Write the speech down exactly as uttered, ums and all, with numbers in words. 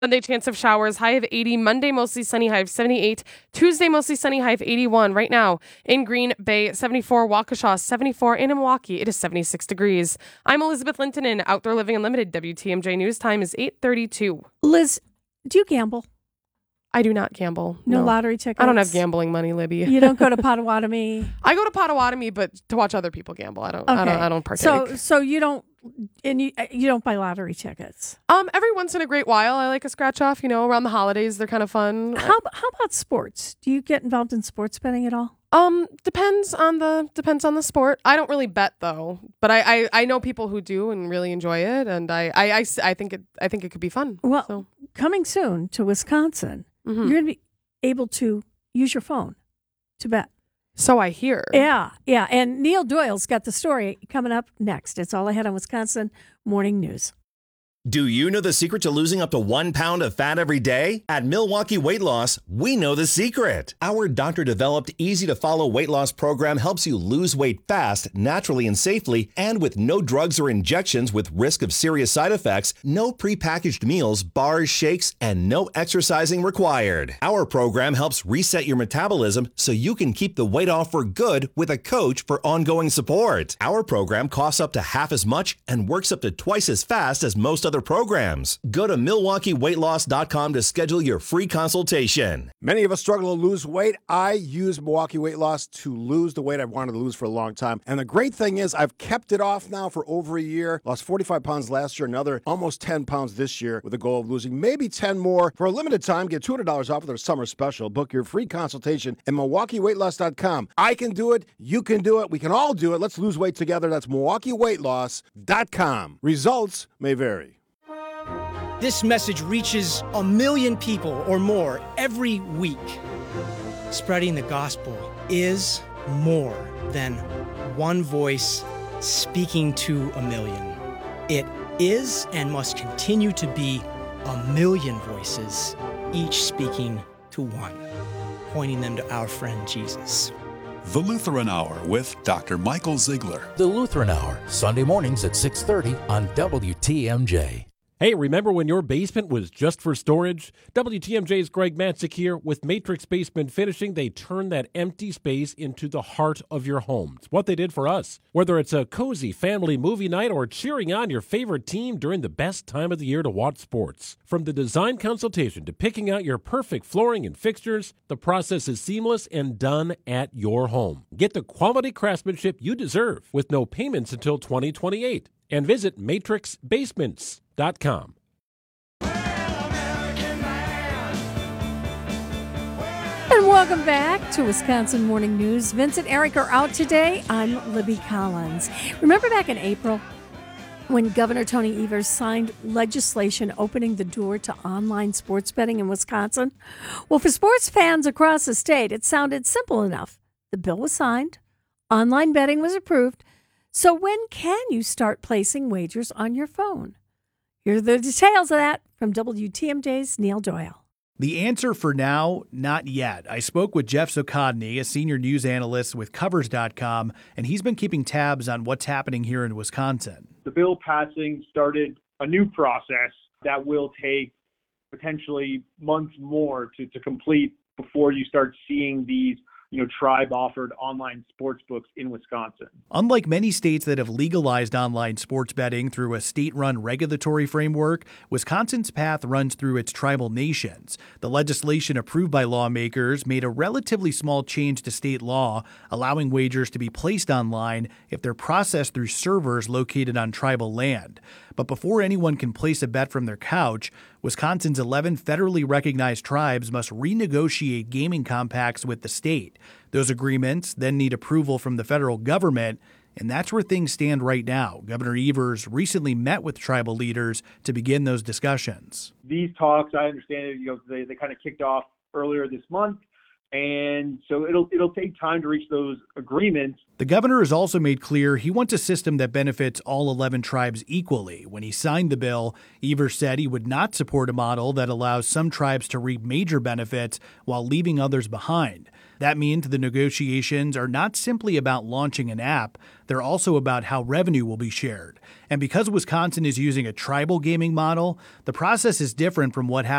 Sunday, chance of showers, high of eighty. Monday, mostly sunny, high of seventy-eight. Tuesday, mostly sunny, high of eighty-one. Right now, in Green Bay, seventy-four. Waukesha, seventy-four. And in Milwaukee, it is seventy-six degrees. I'm Elizabeth Linton in Outdoor Living Unlimited. W T M J News time is eight thirty-two. Liz, do you gamble? I do not gamble. No, no. lottery tickets? I don't have gambling money, Libby. You don't go to Potawatomi? I go to Potawatomi, but to watch other people gamble. I don't. Okay. I don't. I don't partake. So, so you don't, and you you don't buy lottery tickets. Um, every once in a great while, I like a scratch off. You know, around the holidays, they're kind of fun. How how about sports? Do you get involved in sports betting at all? Um, depends on the depends on the sport. I don't really bet though, but I, I, I know people who do and really enjoy it, and I I, I, I think it I think it could be fun. Well, so. Coming soon to Wisconsin, Mm-hmm. you're going to be able to use your phone to bet. So I hear. Yeah, yeah. And Neil Doyle's got the story coming up next. It's all ahead on Wisconsin Morning News. Do you know the secret to losing up to one pound of fat every day? At Milwaukee Weight Loss, we know the secret. Our doctor-developed, easy-to-follow weight loss program helps you lose weight fast, naturally and safely, and with no drugs or injections with risk of serious side effects, no prepackaged meals, bars, shakes, and no exercising required. Our program helps reset your metabolism so you can keep the weight off for good with a coach for ongoing support. Our program costs up to half as much and works up to twice as fast as most other programs. Go to Milwaukee Weight Loss dot com to schedule your free consultation. Many of us struggle to lose weight. I use Milwaukee Weight Loss to lose the weight I've wanted to lose for a long time. And the great thing is I've kept it off now for over a year. Lost forty-five pounds last year, another almost ten pounds this year with the goal of losing maybe ten more. For a limited time, get two hundred dollars off with their summer special. Book your free consultation at Milwaukee Weight Loss dot com. I can do it. You can do it. We can all do it. Let's lose weight together. That's Milwaukee Weight Loss dot com. Results may vary. This message reaches a million people or more every week. Spreading the gospel is more than one voice speaking to a million. It is and must continue to be a million voices, each speaking to one, pointing them to our friend Jesus. The Lutheran Hour with Doctor Michael Ziegler. The Lutheran Hour, Sunday mornings at six thirty on W T M J. Hey, remember when your basement was just for storage? W T M J's Greg Matzik here. With Matrix Basement Finishing, they turn that empty space into the heart of your home. It's what they did for us. Whether it's a cozy family movie night or cheering on your favorite team during the best time of the year to watch sports. From the design consultation to picking out your perfect flooring and fixtures, the process is seamless and done at your home. Get the quality craftsmanship you deserve with no payments until twenty twenty-eight. And visit matrix basements dot com. And welcome back to Wisconsin Morning News. Vince and Eric are out today. I'm Libby Collins. Remember back in April when Governor Tony Evers signed legislation opening the door to online sports betting in Wisconsin? Well, for sports fans across the state, it sounded simple enough. The bill was signed, online betting was approved. So when can you start placing wagers on your phone? Here are the details of that from W T M J's Neil Doyle. The answer for now, not yet. I spoke with Jeff Zucodny, a senior news analyst with Covers dot com, and he's been keeping tabs on what's happening here in Wisconsin. The bill passing started a new process that will take potentially months more to, to complete before you start seeing these you know, tribe-offered online sports books in Wisconsin. Unlike many states that have legalized online sports betting through a state-run regulatory framework, Wisconsin's path runs through its tribal nations. The legislation approved by lawmakers made a relatively small change to state law, allowing wagers to be placed online if they're processed through servers located on tribal land. But before anyone can place a bet from their couch, Wisconsin's eleven federally recognized tribes must renegotiate gaming compacts with the state. Those agreements then need approval from the federal government, and that's where things stand right now. Governor Evers recently met with tribal leaders to begin those discussions. These talks, I understand it, you know, they, they kind of kicked off earlier this month. And so it'll it'll take time to reach those agreements. The governor has also made clear he wants a system that benefits all eleven tribes equally. When he signed the bill, Evers said he would not support a model that allows some tribes to reap major benefits while leaving others behind. That means the negotiations are not simply about launching an app, they're also about how revenue will be shared. And because Wisconsin is using a tribal gaming model, the process is different from what happened